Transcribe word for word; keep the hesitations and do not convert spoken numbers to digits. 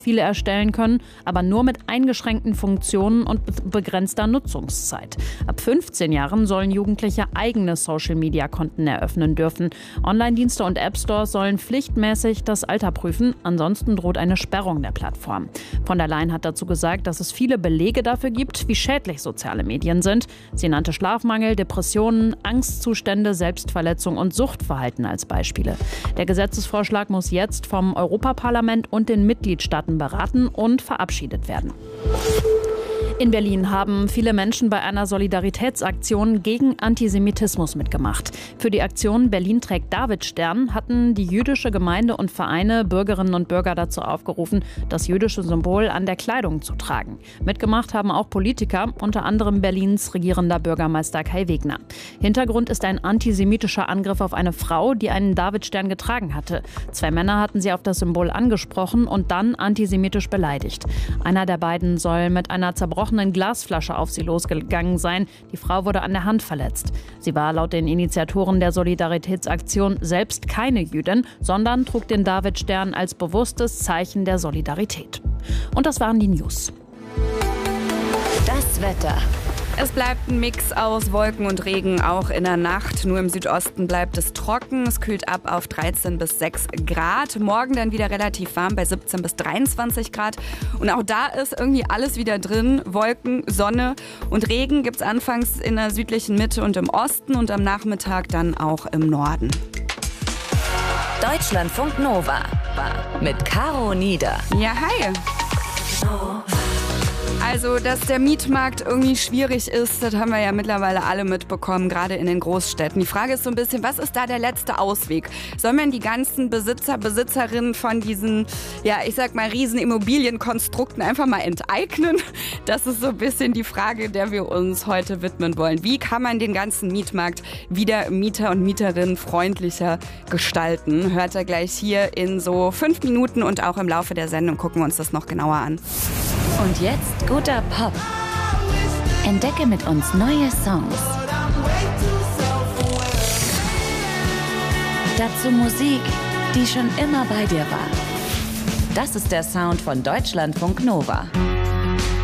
Profile erstellen können, aber nur mit eingeschränkten Funktionen und be- begrenzter Nutzungszeit. Ab fünfzehn Jahren sollen Jugendliche eigene Social-Media-Konten eröffnen dürfen. Online-Dienste und App-Stores sollen pflichtmäßig das Alter prüfen, ansonsten droht eine Sperrung der Plattform. Von der Leyen hat dazu gesagt, dass es viele Belege dafür gibt, wie schädlich soziale Medien sind. Sie nannte Schlafmangel, Depressionen, Angstzustände, Selbstverletzung und Suchtverhalten als Beispiele. Der Gesetzesvorschlag muss jetzt vom Europaparlament und den Mitgliedstaaten beraten und verabschiedet werden. In Berlin haben viele Menschen bei einer Solidaritätsaktion gegen Antisemitismus mitgemacht. Für die Aktion Berlin trägt Davidstern hatten die jüdische Gemeinde und Vereine Bürgerinnen und Bürger dazu aufgerufen, das jüdische Symbol an der Kleidung zu tragen. Mitgemacht haben auch Politiker, unter anderem Berlins regierender Bürgermeister Kai Wegner. Hintergrund ist ein antisemitischer Angriff auf eine Frau, die einen Davidstern getragen hatte. Zwei Männer hatten sie auf das Symbol angesprochen und dann antisemitisch beleidigt. Einer der beiden soll mit einer zerbrochenen Glasflasche auf sie losgegangen sein. Die Frau wurde an der Hand verletzt. Sie war laut den Initiatoren der Solidaritätsaktion selbst keine Jüdin, sondern trug den Davidstern als bewusstes Zeichen der Solidarität. Und das waren die News. Das Wetter. Es bleibt ein Mix aus Wolken und Regen, auch in der Nacht. Nur im Südosten bleibt es trocken. Es kühlt ab auf dreizehn bis sechs Grad. Morgen dann wieder relativ warm bei siebzehn bis dreiundzwanzig Grad. Und auch da ist irgendwie alles wieder drin. Wolken, Sonne und Regen gibt es anfangs in der südlichen Mitte und im Osten und am Nachmittag dann auch im Norden. Deutschlandfunk Nova mit Caro Nieder. Ja, hi. Also, dass der Mietmarkt irgendwie schwierig ist, das haben wir ja mittlerweile alle mitbekommen, gerade in den Großstädten. Die Frage ist so ein bisschen, was ist da der letzte Ausweg? Sollen wir die ganzen Besitzer, Besitzerinnen von diesen, ja, ich sag mal, riesen Immobilienkonstrukten einfach mal enteignen? Das ist so ein bisschen die Frage, der wir uns heute widmen wollen. Wie kann man den ganzen Mietmarkt wieder Mieter und Mieterinnen freundlicher gestalten? Hört ihr gleich hier in so fünf Minuten und auch im Laufe der Sendung gucken wir uns das noch genauer an. Und jetzt guter Pop. Entdecke mit uns neue Songs. Dazu Musik, die schon immer bei dir war. Das ist der Sound von Deutschlandfunk Nova.